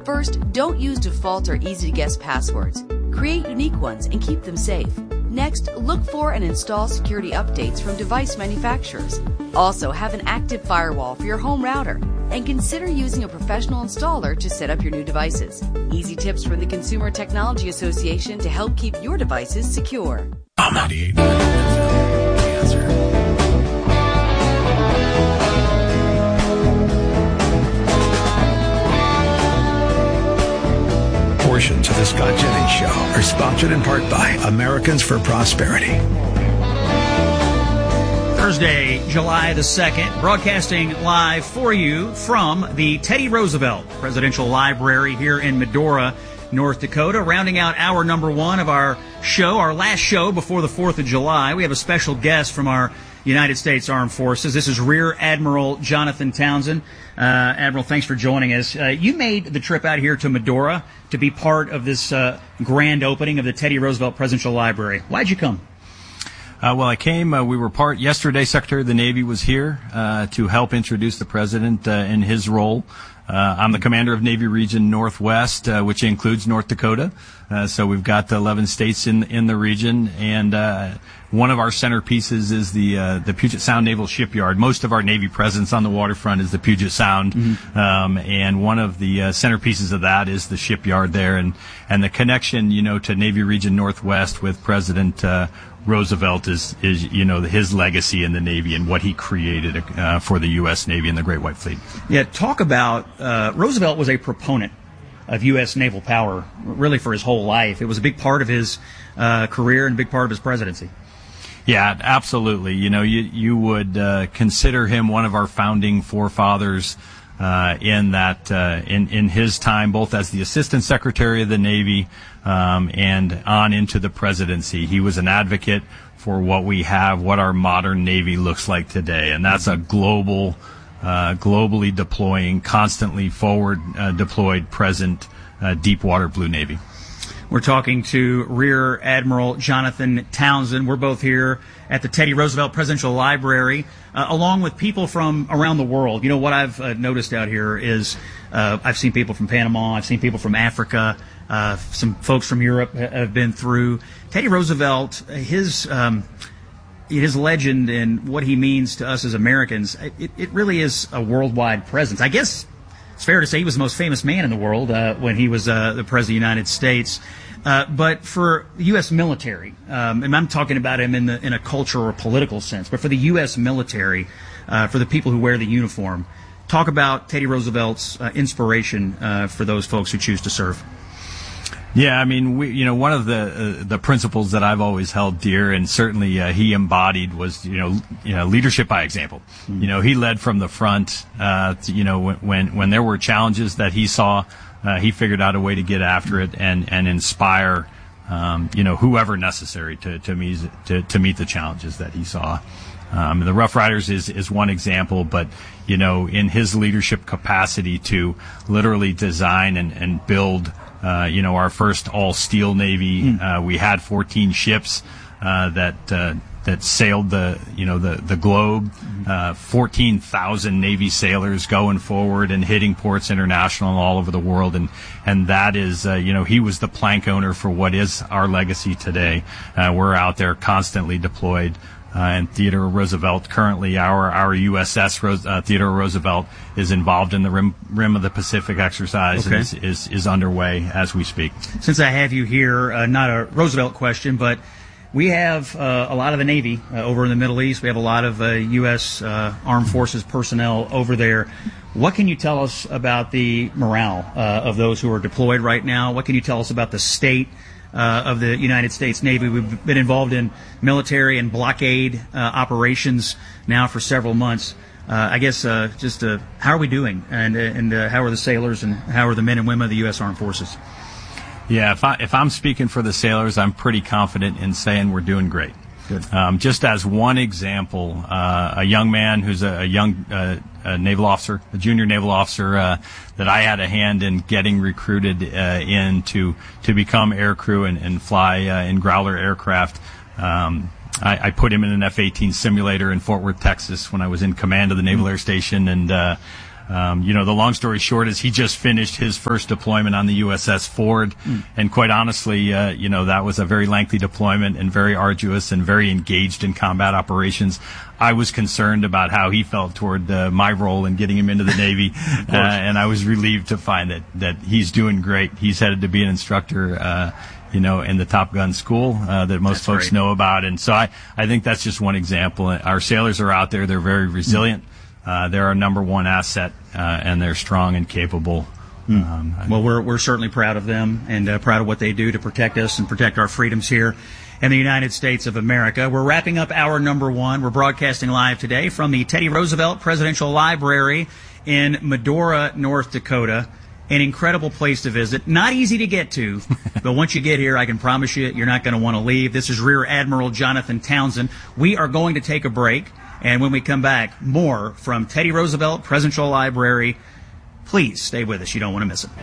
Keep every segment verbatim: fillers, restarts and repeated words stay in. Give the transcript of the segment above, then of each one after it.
First, don't use default or easy-to-guess passwords. Create unique ones and keep them safe. Next, look for and install security updates from device manufacturers. Also, have an active firewall for your home router. And consider using a professional installer to set up your new devices. Easy tips from the Consumer Technology Association to help keep your devices secure. I'm ninety-eight. Answer. Portions of the Scott Jennings Show are sponsored in part by Americans for Prosperity. Thursday, July the second, broadcasting live for you from the Teddy Roosevelt Presidential Library here in Medora, North Dakota. Rounding out hour number one of our show, our last show before the fourth of July, we have a special guest from our United States Armed Forces. This is Rear Admiral Jonathan Townsend. Uh, Admiral, thanks for joining us. Uh, you made the trip out here to Medora to be part of this uh, grand opening of the Teddy Roosevelt Presidential Library. Why'd you come? Uh, well, I came, uh, we were part, yesterday Secretary of the Navy was here uh, to help introduce the President uh, in his role. Uh, I'm the commander of Navy Region Northwest, uh, which includes North Dakota. Uh, so we've got the eleven states in in the region, and uh, one of our centerpieces is the uh, the Puget Sound Naval Shipyard. Most of our Navy presence on the waterfront is the Puget Sound, mm-hmm. um, and one of the uh, centerpieces of that is the shipyard there, and and the connection, you know, to Navy Region Northwest with President uh, Roosevelt is, is, you know, his legacy in the Navy and what he created uh, for the U S Navy and the Great White Fleet. Yeah, talk about, uh, Roosevelt was a proponent of U S naval power, really for his whole life. It was a big part of his uh, career and a big part of his presidency. Yeah, absolutely. You know, you, you would uh, consider him one of our founding forefathers uh, in that, uh, in, in his time, both as the Assistant Secretary of the Navy um, and on into the presidency. He was an advocate for what we have, what our modern Navy looks like today, and that's a global, uh, globally deploying, constantly forward uh, deployed, present uh, deep water blue Navy. We're talking to Rear Admiral Jonathan Townsend. We're both here at the Teddy Roosevelt Presidential Library, uh, along with people from around the world. You know, what I've uh, noticed out here is uh, I've seen people from Panama, I've seen people from Africa, uh, some folks from Europe have been through. Teddy Roosevelt, his um, his legend and what he means to us as Americans, it, it really is a worldwide presence. I guess it's fair to say he was the most famous man in the world uh, when he was uh, the President of the United States. Uh, but for the U S military, um, and I'm talking about him in, the, in a cultural or political sense, but for the U S military, uh, for the people who wear the uniform, talk about Teddy Roosevelt's uh, inspiration uh, for those folks who choose to serve. Yeah, I mean, we, you know, one of the uh, the principles that I've always held dear, and certainly uh, he embodied, was, you know, you know, leadership by example. Mm-hmm. You know, he led from the front. Uh, to, you know, when when there were challenges that he saw, uh, he figured out a way to get after it and and inspire, um, you know, whoever necessary to to meet to, to meet the challenges that he saw. Um, the Rough Riders is, is one example, but, you know, in his leadership capacity to literally design and, and build, uh, you know, our first all-steel Navy. Mm. Uh, we had fourteen ships uh, that uh, that sailed the, you know, the, the globe, uh, fourteen thousand Navy sailors going forward and hitting ports international all over the world. And, and that is, uh, you know, he was the plank owner for what is our legacy today. Uh, we're out there constantly deployed. Uh, and Theodore Roosevelt, currently our our U S S Rose, uh, Theodore Roosevelt is involved in the Rim, Rim of the Pacific exercise, okay. and is, is is underway as we speak. Since I have you here, uh, not a Roosevelt question, but we have uh, a lot of the Navy uh, over in the Middle East. We have a lot of uh, U S uh, Armed Forces personnel over there. What can you tell us about the morale uh, of those who are deployed right now? What can you tell us about the state Uh, of the United States Navy? We've been involved in military and blockade uh, operations now for several months. Uh, I guess uh, just uh, how are we doing, and and uh, how are the sailors, and how are the men and women of the U S Armed Forces? Yeah, if I if I'm speaking for the sailors, I'm pretty confident in saying we're doing great. Good. Um, just as one example, uh, a young man who's a, a young uh, a naval officer, a junior naval officer, uh, that I had a hand in getting recruited uh, in to, to become aircrew and, and fly uh, in Growler aircraft. Um, I, I put him in an F eighteen simulator in Fort Worth, Texas, when I was in command of the Naval Air Station, and uh, Um, you know, the long story short is he just finished his first deployment on the U S S Ford. Mm. And quite honestly, uh, you know, that was a very lengthy deployment and very arduous and very engaged in combat operations. I was concerned about how he felt toward uh, my role in getting him into the Navy, uh, and I was relieved to find that, that he's doing great. He's headed to be an instructor, uh, you know, in the Top Gun school uh, that most that's folks great. know about. And so I, I think that's just one example. Our sailors are out there. They're very resilient. Uh, they're our number one asset, uh, and they're strong and capable. Mm. Um, well, we're we're certainly proud of them and uh, proud of what they do to protect us and protect our freedoms here in the United States of America. We're wrapping up hour number one. We're broadcasting live today from the Teddy Roosevelt Presidential Library in Medora, North Dakota. An incredible place to visit. Not easy to get to, but once you get here, I can promise you, you're not going to want to leave. This is Rear Admiral Jonathan Townsend. We are going to take a break, and when we come back, more from Teddy Roosevelt Presidential Library. Please stay with us. You don't want to miss it.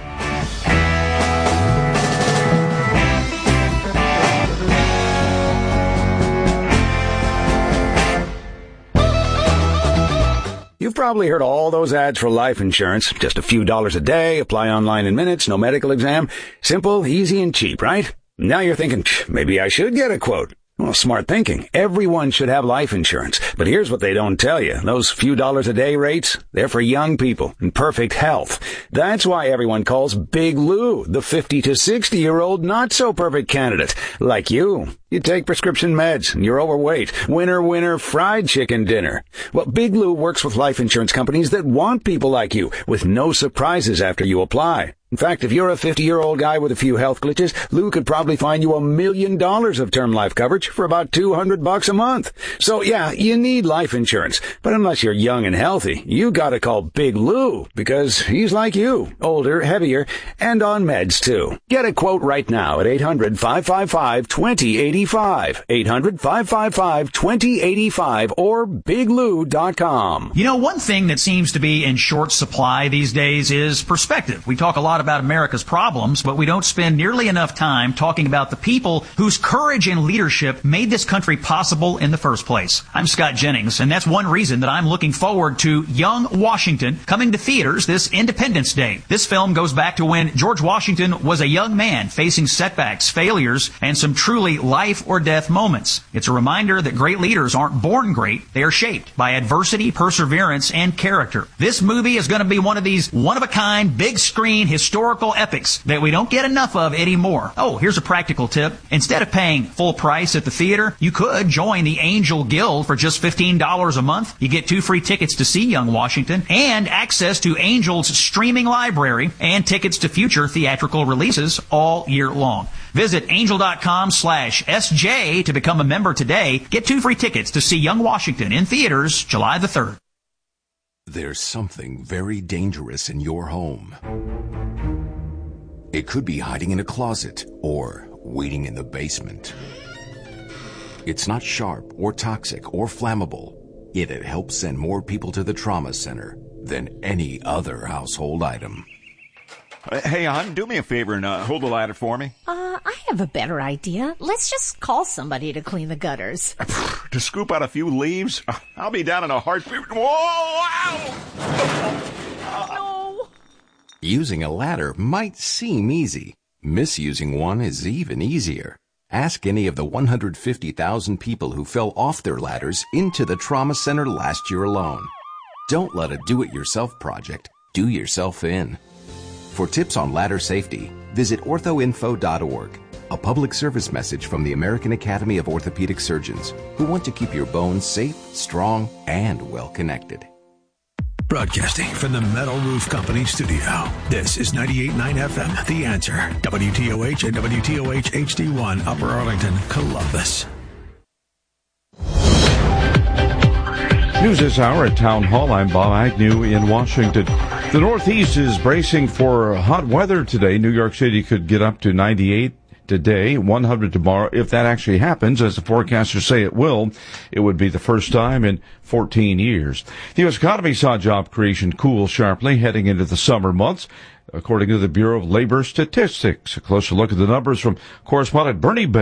You've probably heard all those ads for life insurance. Just a few dollars a day, apply online in minutes, no medical exam. Simple, easy, and cheap, right? Now you're thinking, maybe I should get a quote. Well, smart thinking. Everyone should have life insurance. But here's what they don't tell you. Those few dollars a day rates, they're for young people in perfect health. That's why everyone calls Big Lou the fifty to sixty year old not so perfect candidate. Like you. You take prescription meds and you're overweight. Winner, winner, fried chicken dinner. Well, Big Lou works with life insurance companies that want people like you with no surprises after you apply. In fact, if you're a fifty-year-old guy with a few health glitches, Lou could probably find you a million dollars of term life coverage for about two hundred bucks a month. So yeah, you need life insurance. But unless you're young and healthy, you gotta call Big Lou because he's like you, older, heavier, and on meds too. Get a quote right now at eight hundred, five five five, two zero eight five. eight hundred, five five five, two zero eight five or big lou dot com. You know, one thing that seems to be in short supply these days is perspective. We talk a lot about America's problems, but we don't spend nearly enough time talking about the people whose courage and leadership made this country possible in the first place. I'm Scott Jennings, and that's one reason that I'm looking forward to Young Washington coming to theaters this Independence Day. This film goes back to when George Washington was a young man facing setbacks, failures, and some truly life or death moments. It's a reminder that great leaders aren't born great, they are shaped by adversity, perseverance, and character. This movie is going to be one of these one-of-a-kind, big-screen, historical epics that we don't get enough of anymore. Oh, here's a practical tip. Instead of paying full price at the theater, you could join the Angel Guild for just fifteen dollars a month. You get two free tickets to see Young Washington and access to Angel's streaming library and tickets to future theatrical releases all year long. Visit angel.com slash SJ to become a member today. Get two free tickets to see Young Washington in theaters July the third. There's something very dangerous in your home. It could be hiding in a closet or waiting in the basement. It's not sharp or toxic or flammable, yet it helps send more people to the trauma center than any other household item. Uh, hey, hon, do me a favor and uh, hold the ladder for me. Uh, I have a better idea. Let's just call somebody to clean the gutters. To scoop out a few leaves? I'll be down in a heartbeat. Whoa! Ow! No! Using a ladder might seem easy. Misusing one is even easier. Ask any of the one hundred fifty thousand people who fell off their ladders into the trauma center last year alone. Don't let a do-it-yourself project do yourself in. For tips on ladder safety, visit ortho info dot org, a public service message from the American Academy of Orthopedic Surgeons, who want to keep your bones safe, strong, and well-connected. Broadcasting from the Metal Roof Company studio, this is ninety-eight point nine F M, The Answer, W T O H and W T O H H D one, Upper Arlington, Columbus. News this hour at Town Hall. I'm Bob Agnew in Washington. The Northeast is bracing for hot weather today. New York City could get up to ninety-eight today, one hundred tomorrow. If that actually happens, as the forecasters say it will, it would be the first time in fourteen years. The U S economy saw job creation cool sharply heading into the summer months, according to the Bureau of Labor Statistics. A closer look at the numbers from correspondent Bernie Bennett.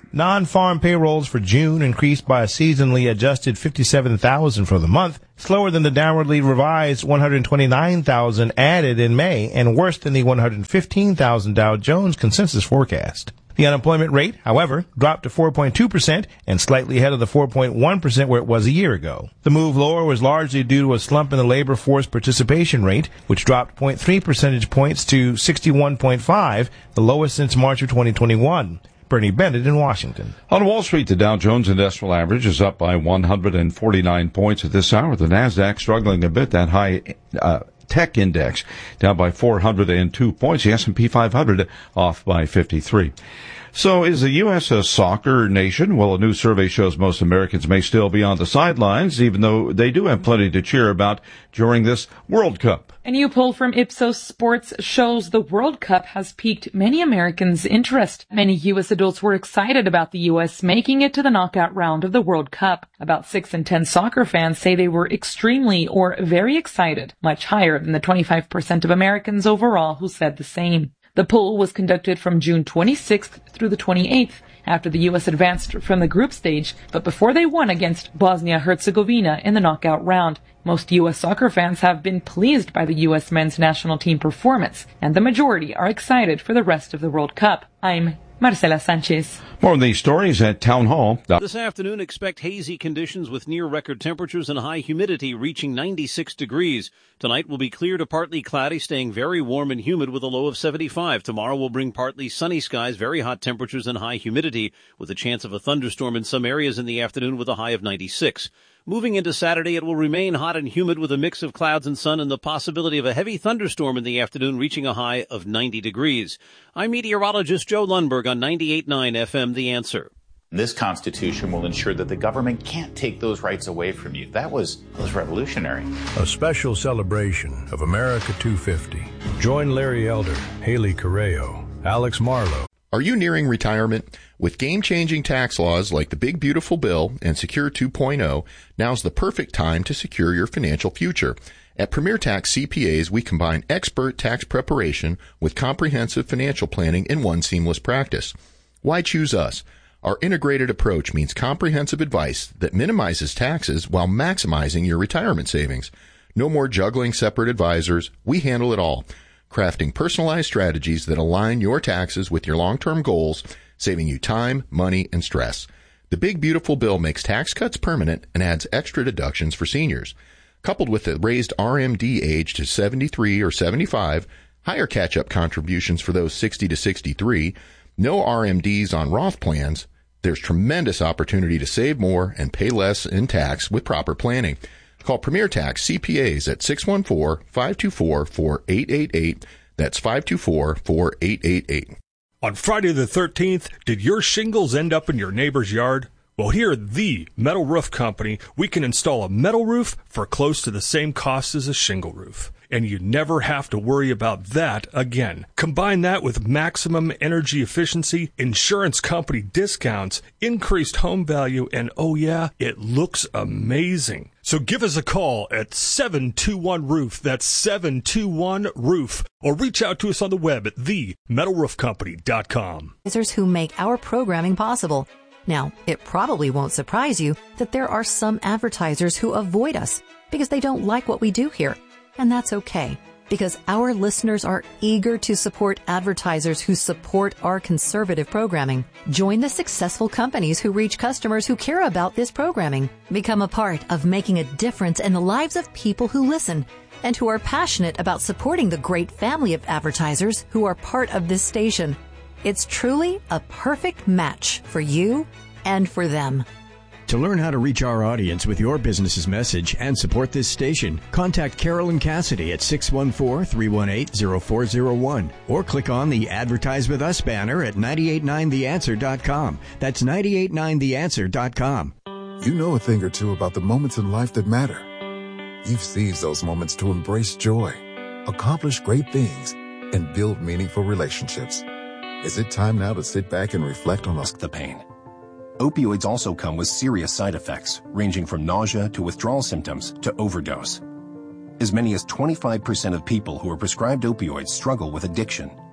Non-farm payrolls for June increased by a seasonally adjusted fifty-seven thousand for the month, slower than the downwardly revised one hundred twenty-nine thousand added in May, and worse than the one hundred fifteen thousand Dow Jones consensus forecast. The unemployment rate, however, dropped to four point two percent and slightly ahead of the four point one percent where it was a year ago. The move lower was largely due to a slump in the labor force participation rate, which dropped zero point three percentage points to sixty-one point five, the lowest since March of twenty twenty-one. Bernie Bennett in Washington. On Wall Street, the Dow Jones Industrial Average is up by one hundred forty-nine points at this hour. The Nasdaq struggling a bit, that high uh, tech index down by four hundred two points. The S and P five hundred off by fifty-three. So is the U S a soccer nation? Well, a new survey shows most Americans may still be on the sidelines, even though they do have plenty to cheer about during this World Cup. A new poll from Ipsos Sports shows the World Cup has piqued many Americans' interest. Many U S adults were excited about the U S making it to the knockout round of the World Cup. About six in ten soccer fans say they were extremely or very excited, much higher than the twenty-five percent of Americans overall who said the same. The poll was conducted from June twenty-sixth through the twenty-eighth, after the U S advanced from the group stage, but before they won against Bosnia-Herzegovina in the knockout round. Most U S soccer fans have been pleased by the U S men's national team performance, and the majority are excited for the rest of the World Cup. I'm Marcela Sanchez. More of these stories at Town Hall. This afternoon, expect hazy conditions with near-record temperatures and high humidity reaching ninety-six degrees. Tonight will be clear to partly cloudy, staying very warm and humid with a low of seventy-five. Tomorrow will bring partly sunny skies, very hot temperatures and high humidity, with a chance of a thunderstorm in some areas in the afternoon with a high of ninety-six. Moving into Saturday, it will remain hot and humid with a mix of clouds and sun and the possibility of a heavy thunderstorm in the afternoon reaching a high of ninety degrees. I'm meteorologist Joe Lundberg on ninety-eight point nine F M, The Answer. This Constitution will ensure that the government can't take those rights away from you. That was, was revolutionary. A special celebration of America two fifty. Join Larry Elder, Haley Correo, Alex Marlowe. Are you nearing retirement? With game-changing tax laws like the Big Beautiful Bill and Secure two point oh, now's the perfect time to secure your financial future. At Premier Tax C P As, we combine expert tax preparation with comprehensive financial planning in one seamless practice. Why choose us? Our integrated approach means comprehensive advice that minimizes taxes while maximizing your retirement savings. No more juggling separate advisors. We handle it all, crafting personalized strategies that align your taxes with your long-term goals, saving you time, money, and stress. The Big Beautiful Bill makes tax cuts permanent and adds extra deductions for seniors. Coupled with the raised R M D age to seventy-three or seventy-five, higher catch-up contributions for those sixty to sixty-three, no R M Ds on Roth plans, there's tremendous opportunity to save more and pay less in tax with proper planning. Call Premier Tax C P As at six one four, five two four, four eight eight eight. That's five two four, four eight eight eight. On Friday the thirteenth, did your shingles end up in your neighbor's yard? Well, here at the Metal Roof Company, we can install a metal roof for close to the same cost as a shingle roof. And you never have to worry about that again. Combine that with maximum energy efficiency, insurance company discounts, increased home value, and oh yeah, it looks amazing. So give us a call at seven two one roof. That's seven two one roof. Or reach out to us on the web at the metal roof company dot com. Who make our programming possible. Now, it probably won't surprise you that there are some advertisers who avoid us because they don't like what we do here. And that's okay, because our listeners are eager to support advertisers who support our conservative programming. Join the successful companies who reach customers who care about this programming. Become a part of making a difference in the lives of people who listen and who are passionate about supporting the great family of advertisers who are part of this station. It's truly a perfect match for you and for them. To learn how to reach our audience with your business's message and support this station, contact Carolyn Cassidy at six one four, three one eight, zero four zero one or click on the Advertise With Us banner at nine eight nine the answer dot com. That's nine eight nine the answer dot com. You know a thing or two about the moments in life that matter. You've seized those moments to embrace joy, accomplish great things, and build meaningful relationships. Is it time now to sit back and reflect on the pain? Opioids also come with serious side effects, ranging from nausea to withdrawal symptoms to overdose. As many as twenty-five percent of people who are prescribed opioids struggle with addiction.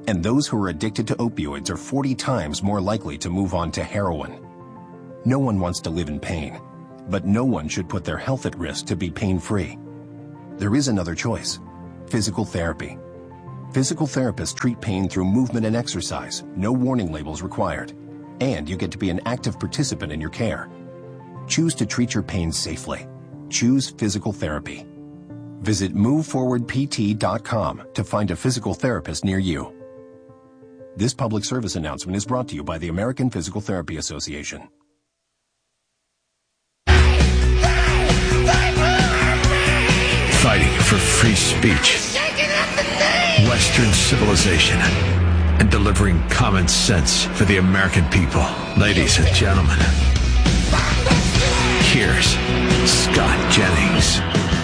And those who are addicted to opioids are forty times more likely to move on to heroin. No one wants to live in pain, but no one should put their health at risk to be pain-free. There is another choice: physical therapy. Physical therapists treat pain through movement and exercise, no warning labels required. And you get to be an active participant in your care. Choose to treat your pain safely. Choose physical therapy. Visit move forward p t dot com to find a physical therapist near you. This public service announcement is brought to you by the American Physical Therapy Association. Fighting for free speech, Western civilization, and delivering common sense for the American people. Ladies and gentlemen, here's Scott Jennings.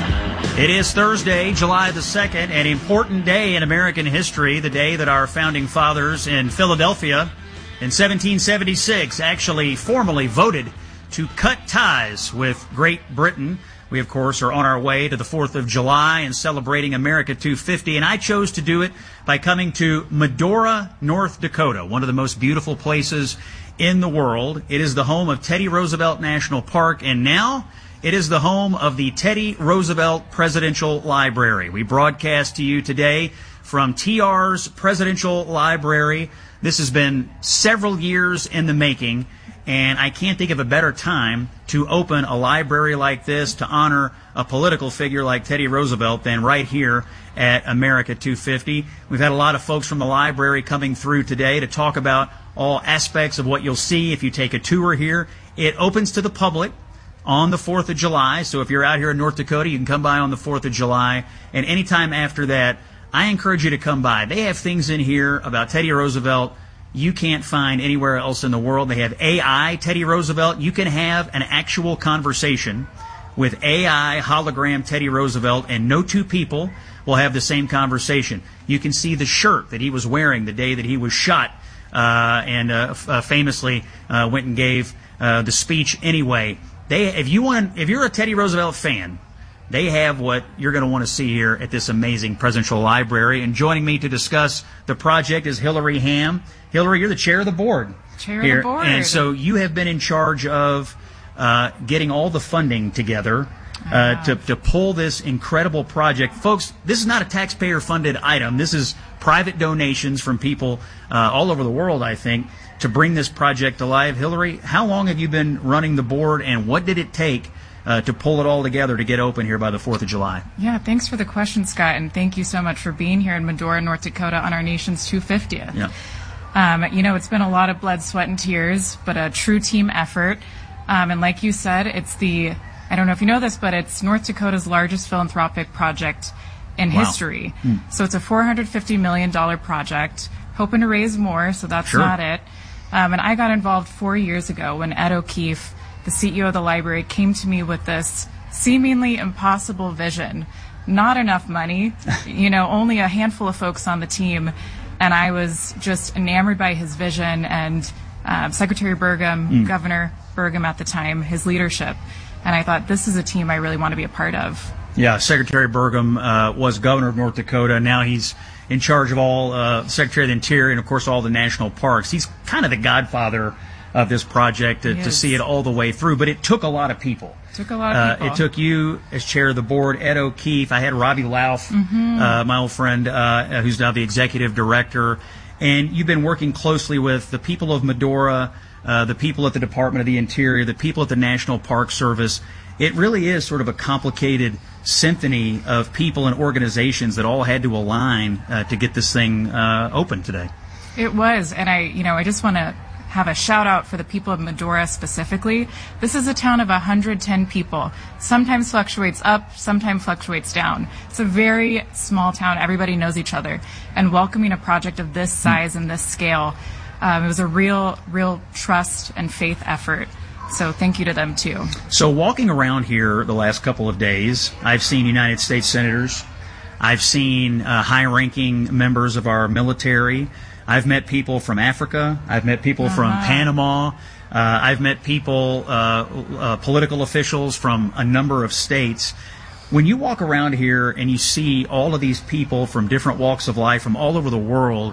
It is Thursday, July the second, an important day in American history, the day that our founding fathers in Philadelphia in seventeen seventy-six actually formally voted to cut ties with Great Britain. We, of course, are on our way to the fourth of July and celebrating America two fifty, and I chose to do it by coming to Medora, North Dakota, one of the most beautiful places in the world. It is the home of Teddy Roosevelt National Park, and now it is the home of the Teddy Roosevelt Presidential Library. We broadcast to you today from T R's Presidential Library. This has been several years in the making, and I can't think of a better time to open a library like this to honor a political figure like Teddy Roosevelt than right here at America two fifty. We've had a lot of folks from the library coming through today to talk about all aspects of what you'll see if you take a tour here. It opens to the public on the fourth of July, so if you're out here in North Dakota, you can come by on the fourth of July, and anytime after that, I encourage you to come by. They have things in here about Teddy Roosevelt you can't find anywhere else in the world. They have A I Teddy Roosevelt. You can have an actual conversation with A I hologram Teddy Roosevelt, and no two people will have the same conversation. You can see the shirt that he was wearing the day that he was shot, uh, and uh, f- uh, famously uh, went and gave uh, the speech anyway. They, if you want, if you're a Teddy Roosevelt fan, they have what you're going to want to see here at this amazing presidential library. And joining me to discuss the project is Hillary Ham. Hillary, you're the chair of the board. Chair here. of the board. And so you have been in charge of uh, getting all the funding together uh, to, to pull this incredible project. Folks, this is not a taxpayer-funded item. This is private donations from people uh, all over the world, I think, to bring this project to life. Hillary, how long have you been running the board, and what did it take Uh, to pull it all together to get open here by the fourth of July? Yeah, thanks for the question, Scott, and thank you so much for being here in Medora, North Dakota on our nation's two hundred fiftieth. Yeah. Um, you know, it's been a lot of blood, sweat, and tears, but a true team effort. Um, and like you said, it's the, I don't know if you know this, but it's North Dakota's largest philanthropic project in Wow. history. Hmm. So it's a four hundred fifty million dollars project, hoping to raise more, so that's Sure. not it. Um, and I got involved four years ago when Ed O'Keefe, the C E O of the library, came to me with this seemingly impossible vision. Not enough money, you know, only a handful of folks on the team. And I was just enamored by his vision and uh, Secretary Burgum, Mm. Governor Burgum at the time, his leadership. And I thought, this is a team I really want to be a part of. Yeah, Secretary Burgum uh, was governor of North Dakota. Now he's in charge of all, uh, Secretary of the Interior, and of course all the national parks. He's kind of the godfather of this project to, to see it all the way through. But it took a lot of people. Took a lot of Uh, people. it took you as chair of the board, Ed O'Keefe. I had Robbie Lauf, Mhm. uh, my old friend, uh, who's now the executive director. And you've been working closely with the people of Medora, uh, the people at the Department of the Interior, the people at the National Park Service. It really is sort of a complicated symphony of people and organizations that all had to align uh, to get this thing uh, open today. It was, and I, you know, I just want to have a shout out for the people of Medora specifically. This is a town of one hundred ten people. Sometimes fluctuates up, sometimes fluctuates down. It's a very small town. Everybody knows each other. And welcoming a project of this size and this scale, um, it was a real, real trust and faith effort. So thank you to them too. So walking around here the last couple of days, I've seen United States senators. I've seen uh, high-ranking members of our military. I've met people from Africa. I've met people from Uh-huh. Panama. Uh, I've met people, uh, uh, political officials from a number of states. When you walk around here and you see all of these people from different walks of life from all over the world,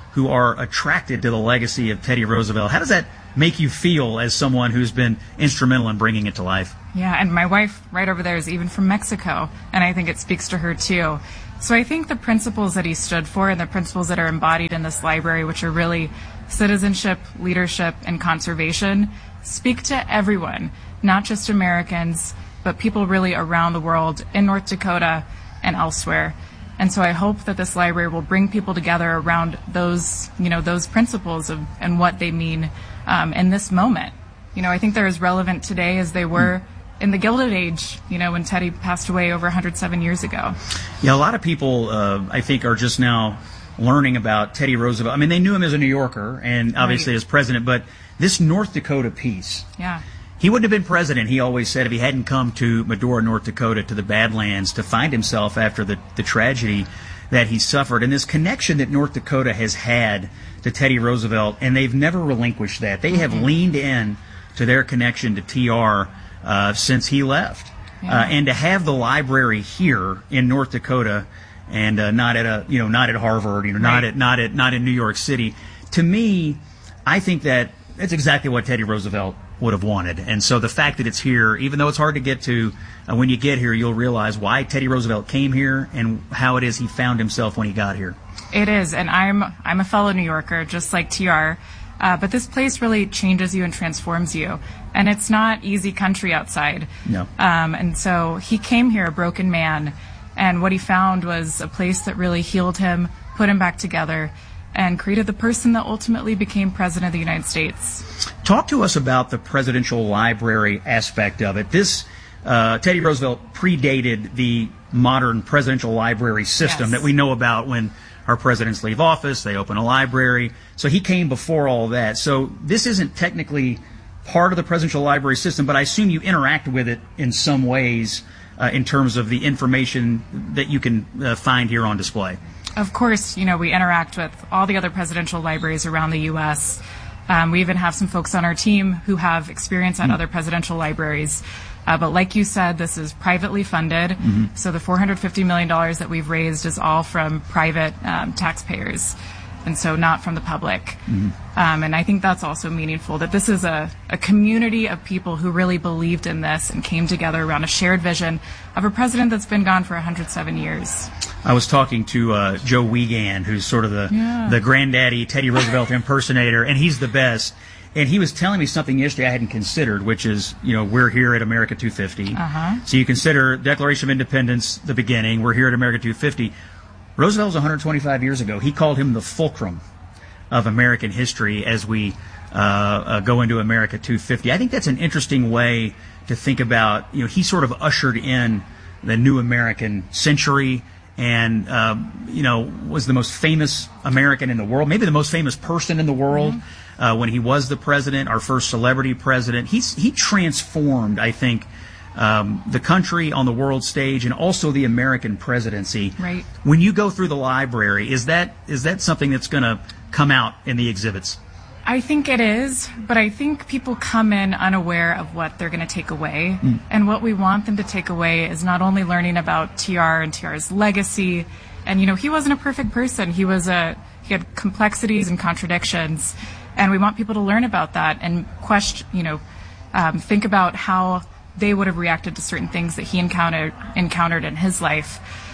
who are attracted to the legacy of Teddy Roosevelt. How does that make you feel as someone who's been instrumental in bringing it to life? Yeah, and my wife right over there is even from Mexico, and I think it speaks to her too. So I think the principles that he stood for and the principles that are embodied in this library, which are really citizenship, leadership, and conservation, speak to everyone, not just Americans, but people really around the world in North Dakota and elsewhere. And so I hope that this library will bring people together around those, you know, those principles of and what they mean um, in this moment. You know, I think they're as relevant today as they were in the Gilded Age, you know, when Teddy passed away over one hundred seven years ago. Yeah, a lot of people, uh, I think, are just now learning about Teddy Roosevelt. I mean, they knew him as a New Yorker and obviously Right. as president, but this North Dakota piece, Yeah. he wouldn't have been president, he always said, if he hadn't come to Medora, North Dakota, to the Badlands to find himself after the, the tragedy that he suffered. And this connection that North Dakota has had to Teddy Roosevelt, and they've never relinquished that. They have Mhm. leaned in to their connection to T R uh, since he left. Yeah. Uh, and to have the library here in North Dakota and uh, not at a, you know, not at Harvard, you know, not Right. at, not at, not in New York City. To me, I think that that's exactly what Teddy Roosevelt would have wanted. And so the fact that it's here, even though it's hard to get to, uh, when you get here, you'll realize why Teddy Roosevelt came here and how it is he found himself when he got here. It is, and I'm I'm a fellow New Yorker, just like T R. Uh, but this place really changes you and transforms you, and it's not easy country outside. No. Um, and so he came here a broken man, and what he found was a place that really healed him, put him back together, and created the person that ultimately became president of the United States. Talk to us about the presidential library aspect of it. This uh, Teddy Roosevelt predated the modern presidential library system Yes. that we know about when our presidents leave office, they open a library. So he came before all that. So this isn't technically part of the presidential library system, but I assume you interact with it in some ways uh, in terms of the information that you can uh, find here on display. Of course, you know, we interact with all the other presidential libraries around the U S Um, we even have some folks on our team who have experience at Mm. other presidential libraries. Uh, but like you said, this is privately funded. Mhm. So the four hundred fifty million dollars that we've raised is all from private um, taxpayers, and so not from the public. Mhm. Um, and I think that's also meaningful, that this is a, a community of people who really believed in this and came together around a shared vision of a president that's been gone for one hundred seven years. I was talking to uh, Joe Wiegand, who's sort of the Yeah. the granddaddy Teddy Roosevelt impersonator, and he's the best. And he was telling me something yesterday I hadn't considered, which is, you know, we're here at America two fifty. Uh-huh. So you consider Declaration of Independence the beginning. We're here at America two fifty. Roosevelt was one hundred twenty-five years ago. He called him the fulcrum of American history as we uh, uh, go into America two fifty. I think that's an interesting way to think about, you know, he sort of ushered in the new American century and, um, you know, was the most famous American in the world, maybe the most famous person in the world uh, when he was the president, our first celebrity president. He's, he transformed, I think, um, the country on the world stage and also the American presidency. Right. When you go through the library, is that is that something that's going to come out in the exhibits? I think it is, but I think people come in unaware of what they're going to take away. Mm. And what we want them to take away is not only learning about T R and T R's legacy. And, you know, he wasn't a perfect person. He was a, he had complexities and contradictions. And we want people to learn about that and question, you know, um, think about how they would have reacted to certain things that he encountered, encountered in his life.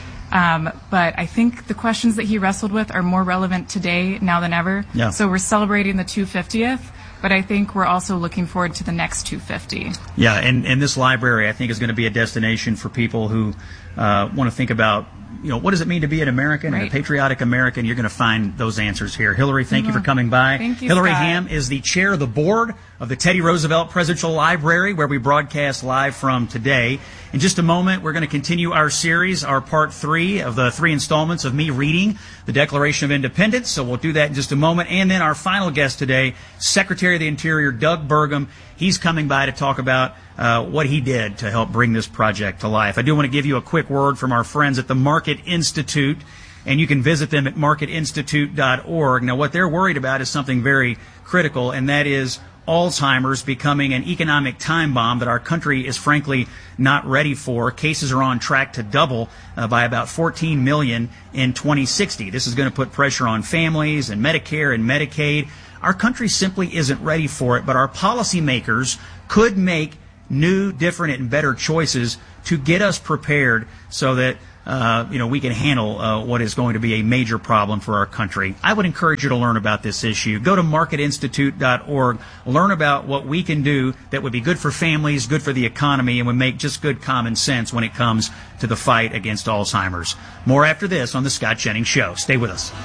Um, but I think the questions that he wrestled with are more relevant today now than ever. Yeah. So we're celebrating the two hundred fiftieth, but I think we're also looking forward to the next two hundred fifty. Yeah, and, and this library, I think, is going to be a destination for people who uh, want to think about, you know, what does it mean to be an American and Right. a patriotic American? You're going to find those answers here. Hillary, thank you for Mhm. coming by. Thank you, Hillary Scott. Ham is the chair of the board of the Teddy Roosevelt Presidential Library, where we broadcast live from today. In just a moment, we're going to continue our series, our part three of the three installments of me reading the Declaration of Independence. So we'll do that in just a moment. And then our final guest today, Secretary of the Interior Doug Burgum. He's coming by to talk about uh, what he did to help bring this project to life. I do want to give you a quick word from our friends at the Market Institute. and you can visit them at market institute dot org. Now, what they're worried about is something very critical, and that is Alzheimer's becoming an economic time bomb that our country is frankly not ready for. Cases are on track to double uh, by about fourteen million in twenty sixty. This is going to put pressure on families and Medicare and Medicaid. Our country simply isn't ready for it, but our policymakers could make new, different, and better choices to get us prepared so that Uh, you know, we can handle uh, what is going to be a major problem for our country. I would encourage you to learn about this issue. Go to market institute dot org. Learn about what we can do that would be good for families, good for the economy, and would make just good common sense when it comes to the fight against Alzheimer's. More after this on The Scott Jennings Show. Stay with us.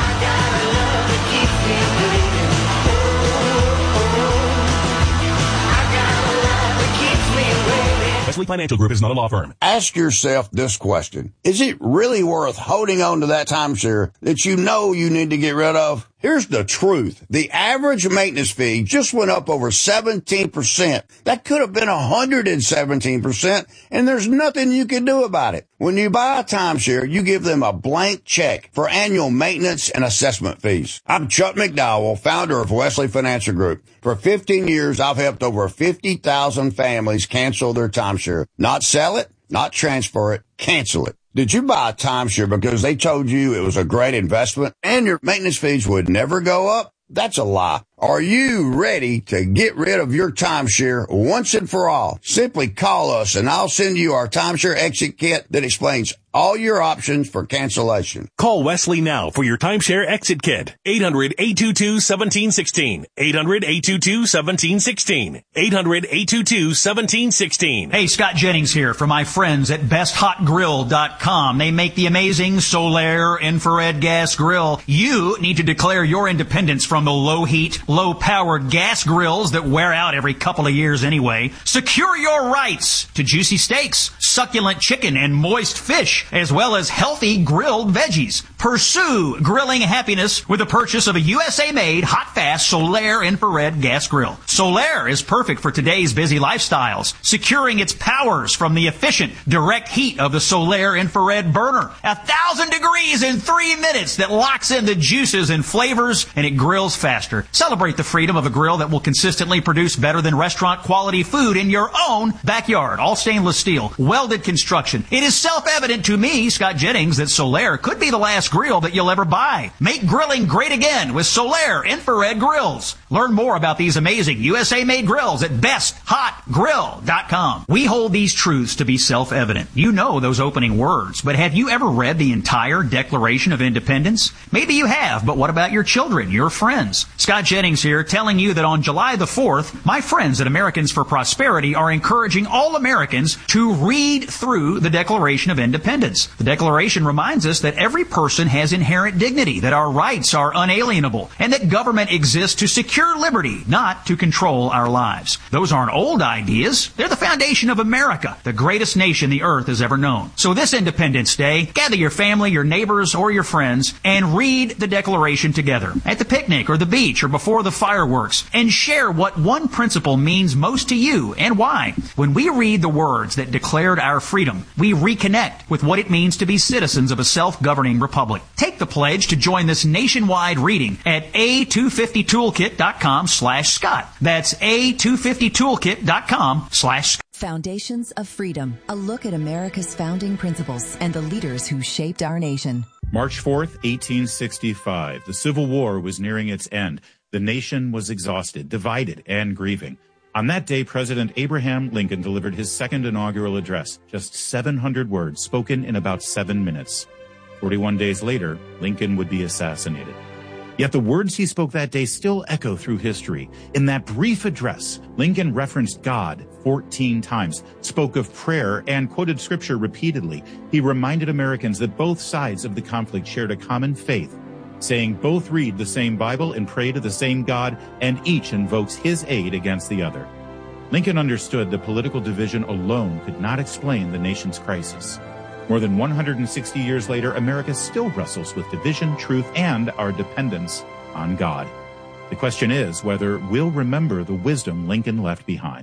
Wesley Financial Group is not a law firm. Ask yourself this question. Is it really worth holding on to that timeshare that you know you need to get rid of? Here's the truth. The average maintenance fee just went up over seventeen percent. That could have been one hundred seventeen percent, and there's nothing you can do about it. When you buy a timeshare, you give them a blank check for annual maintenance and assessment fees. I'm Chuck McDowell, founder of Wesley Financial Group. For fifteen years, I've helped over fifty thousand families cancel their timeshare. Not sell it, not transfer it, cancel it. Did you buy a timeshare because they told you it was a great investment and your maintenance fees would never go up? That's a lie. Are you ready to get rid of your timeshare once and for all? Simply call us and I'll send you our timeshare exit kit that explains all your options for cancellation. Call Wesley now for your timeshare exit kit. eight hundred, eight two two, one seven one six. eight hundred, eight two two, one seven one six. eight hundred, eight two two, one seven one six. Hey, Scott Jennings here for my friends at best hot grill dot com. They make the amazing Solaire infrared gas grill. You need to declare your independence from the low heat, low powered gas grills that wear out every couple of years anyway. Secure your rights to juicy steaks, succulent chicken, and moist fish, as well as healthy grilled veggies. Pursue grilling happiness with the purchase of a U S A-made, hot-fast Solaire infrared gas grill. Solaire is perfect for today's busy lifestyles, securing its powers from the efficient, direct heat of the Solaire infrared burner. A thousand degrees in three minutes that locks in the juices and flavors, and it grills faster. Celebrate the freedom of a grill that will consistently produce better than restaurant-quality food in your own backyard. All stainless steel, welded construction. It is self-evident to me, Scott Jennings, that Solaire could be the last grill that you'll ever buy. Make grilling great again with Solaire infrared grills. Learn more about these amazing U S A-made grills at best hot grill dot com. We hold these truths to be self-evident. You know those opening words, but have you ever read the entire Declaration of Independence? Maybe you have, but what about your children, your friends? Scott Jennings here, telling you that on July the fourth, my friends at Americans for Prosperity are encouraging all Americans to read through the Declaration of Independence. The Declaration reminds us that every person has inherent dignity, that our rights are unalienable, and that government exists to secure liberty, not to control our lives. Those aren't old ideas. They're the foundation of America, the greatest nation the earth has ever known. So this Independence Day, gather your family, your neighbors, or your friends, and read the Declaration together at the picnic or the beach or before the fireworks, and share what one principle means most to you and why. When we read the words that declared our freedom, we reconnect with what it means to be citizens of a self-governing republic. Take the pledge to join this nationwide reading at a two fifty toolkit dot com slash Scott. That's a two fifty toolkit dot com slash Scott. Foundations of Freedom, a look at America's founding principles and the leaders who shaped our nation. March fourth, eighteen sixty-five. The Civil War was nearing its end. The nation was exhausted, divided, and grieving. On that day, President Abraham Lincoln delivered his second inaugural address, just seven hundred words spoken in about seven minutes. forty-one days later, Lincoln would be assassinated. Yet the words he spoke that day still echo through history. In that brief address, Lincoln referenced God fourteen times, spoke of prayer, and quoted scripture repeatedly. He reminded Americans that both sides of the conflict shared a common faith, saying both read the same Bible and pray to the same God, and each invokes his aid against the other. Lincoln understood that political division alone could not explain the nation's crisis. More than one hundred sixty years later, America still wrestles with division, truth, and our dependence on God. The question is whether we'll remember the wisdom Lincoln left behind.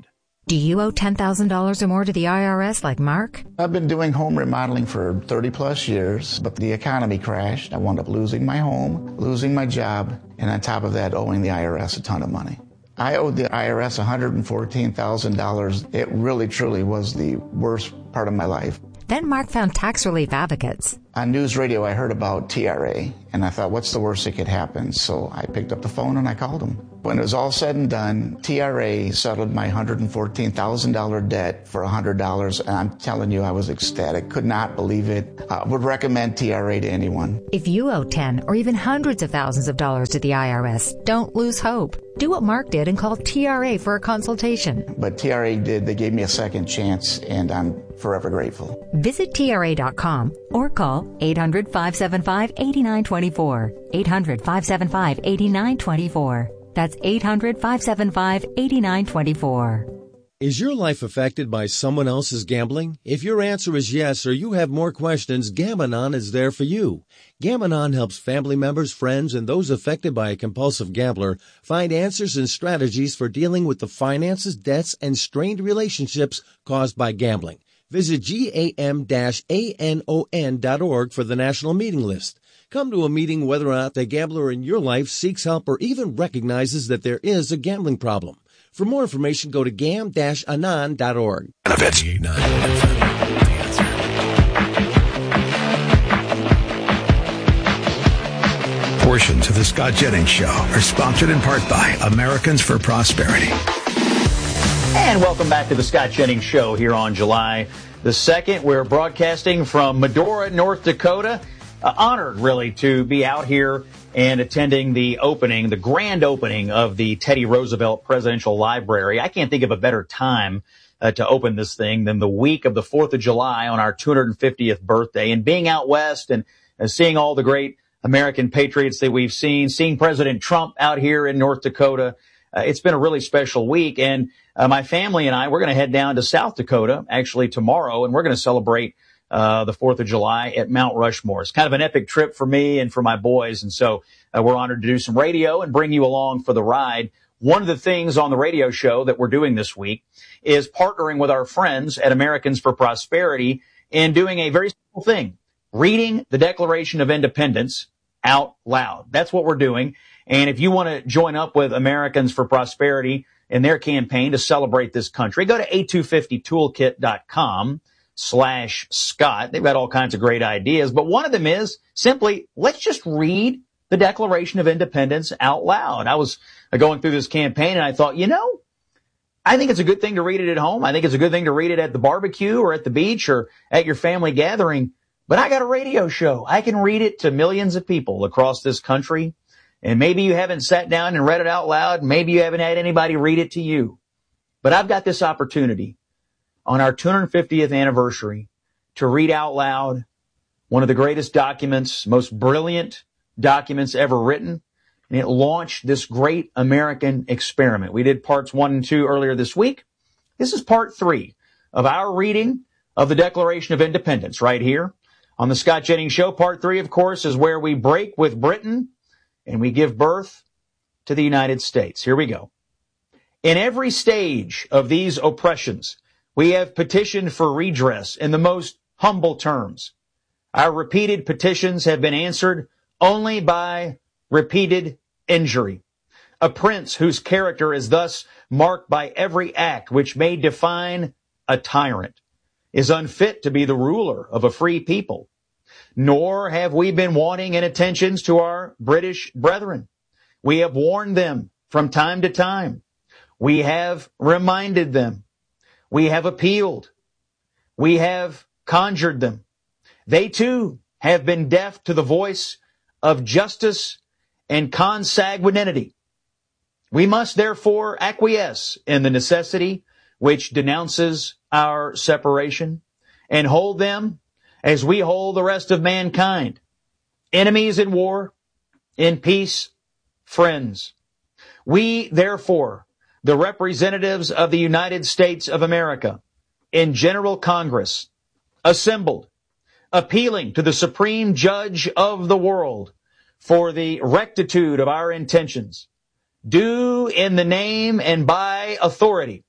Do you owe ten thousand dollars or more to the I R S like Mark? I've been doing home remodeling for thirty plus years, but the economy crashed. I wound up losing my home, losing my job, and on top of that, owing the I R S a ton of money. I owed the I R S one hundred fourteen thousand dollars. It really, truly was the worst part of my life. Then Mark found tax relief advocates. On news radio, I heard about T R A, and I thought, what's the worst that could happen? So I picked up the phone and I called them. When it was all said and done, T R A settled my one hundred fourteen thousand dollars debt for one hundred dollars, and I'm telling you, I was ecstatic. Could not believe it. I would recommend T R A to anyone. If you owe ten or even hundreds of thousands of dollars to the I R S, don't lose hope. Do what Mark did and call T R A for a consultation. But T R A did. They gave me a second chance, and I'm forever grateful. Visit T R A dot com or call eight hundred, five seven five, eight nine two four. eight hundred, five seven five, eight nine two four. That's eight hundred, five seven five, eight nine two four. Is your life affected by someone else's gambling? If your answer is yes or you have more questions, Gam-Anon is there for you. Gam-Anon helps family members, friends, and those affected by a compulsive gambler find answers and strategies for dealing with the finances, debts, and strained relationships caused by gambling. Visit gam dash anon dot org for the national meeting list. Come to a meeting whether or not the gambler in your life seeks help or even recognizes that there is a gambling problem. For more information, go to gam dash anon dot org. Benefits. Portions of the Scott Jennings Show are sponsored in part by Americans for Prosperity. And welcome back to the Scott Jennings Show here on July the second. We're broadcasting from Medora, North Dakota. Uh, honored, really, to be out here and attending the opening, the grand opening of the Teddy Roosevelt Presidential Library. I can't think of a better time uh, to open this thing than the week of the fourth of July on our two hundred fiftieth birthday. And being out west and uh, seeing all the great American patriots that we've seen, seeing President Trump out here in North Dakota, uh, it's been a really special week. And uh, my family and I, we're going to head down to South Dakota, actually tomorrow, and we're going to celebrate Uh, the fourth of July at Mount Rushmore. It's kind of an epic trip for me and for my boys. And so uh, we're honored to do some radio and bring you along for the ride. One of the things on the radio show that we're doing this week is partnering with our friends at Americans for Prosperity and doing a very simple thing, reading the Declaration of Independence out loud. That's what we're doing. And if you want to join up with Americans for Prosperity in their campaign to celebrate this country, go to a two fifty toolkit dot com. slash Scott. They've got all kinds of great ideas, but one of them is simply, let's just read the Declaration of Independence out loud. I was going through this campaign and I thought, you know, I think it's a good thing to read it at home. I think it's a good thing to read it at the barbecue or at the beach or at your family gathering, but I got a radio show. I can read it to millions of people across this country. And maybe you haven't sat down and read it out loud. Maybe you haven't had anybody read it to you, but I've got this opportunity on our two hundred fiftieth anniversary to read out loud one of the greatest documents, most brilliant documents ever written. And it launched this great American experiment. We did parts one and two earlier this week. This is part three of our reading of the Declaration of Independence right here on the Scott Jennings Show. Part three, of course, is where we break with Britain and we give birth to the United States. Here we go. In every stage of these oppressions, we have petitioned for redress in the most humble terms. Our repeated petitions have been answered only by repeated injury. A prince whose character is thus marked by every act which may define a tyrant is unfit to be the ruler of a free people. Nor have we been wanting in attentions to our British brethren. We have warned them from time to time. We have reminded them. We have appealed. We have conjured them. They too have been deaf to the voice of justice and consanguinity. We must therefore acquiesce in the necessity which denounces our separation and hold them as we hold the rest of mankind, enemies in war, in peace, friends. We therefore, the representatives of the United States of America in General Congress, assembled, appealing to the Supreme Judge of the world for the rectitude of our intentions, do in the name and by authority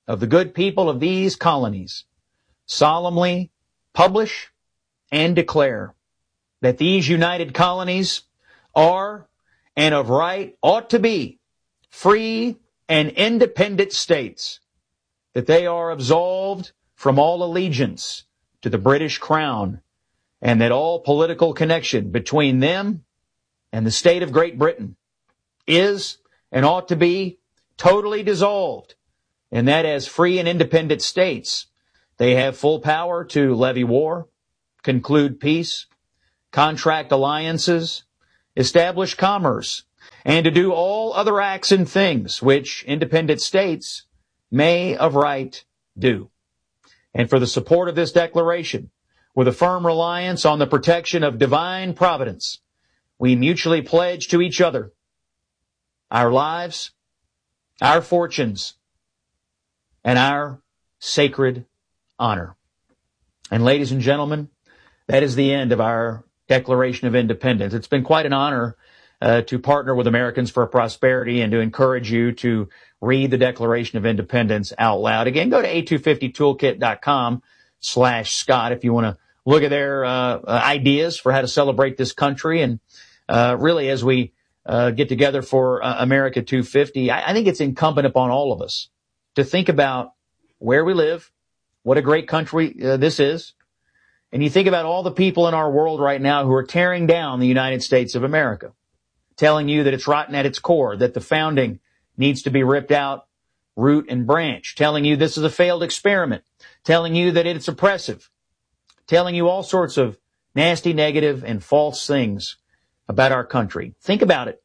of the good people of these colonies solemnly publish and declare that these united colonies are and of right ought to be free and independent states, that they are absolved from all allegiance to the British Crown, and that all political connection between them and the state of Great Britain is and ought to be totally dissolved, and that as free and independent states, they have full power to levy war, conclude peace, contract alliances, establish commerce, and to do all other acts and things which independent states may of right do. And for the support of this declaration, with a firm reliance on the protection of divine providence, we mutually pledge to each other our lives, our fortunes, and our sacred honor. And ladies and gentlemen, that is the end of our Declaration of Independence. It's been quite an honor uh, to partner with Americans for Prosperity and to encourage you to read the Declaration of Independence out loud. Again, go to A two fifty toolkit dot com slash Scott if you want to look at their uh, ideas for how to celebrate this country. And uh, really, as we uh, get together for uh, America two fifty, I, I think it's incumbent upon all of us to think about where we live, what a great country uh, this is. And you think about all the people in our world right now who are tearing down the United States of America, telling you that it's rotten at its core, that the founding needs to be ripped out root and branch, telling you this is a failed experiment, telling you that it's oppressive, telling you all sorts of nasty, negative, and false things about our country. Think about it.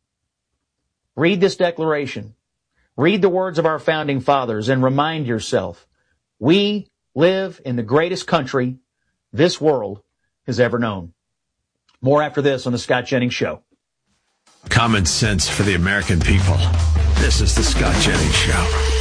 Read this declaration. Read the words of our founding fathers and remind yourself, we live in the greatest country this world has ever known. More after this on The Scott Jennings Show. Common sense for the American people. This is The Scott Jennings Show.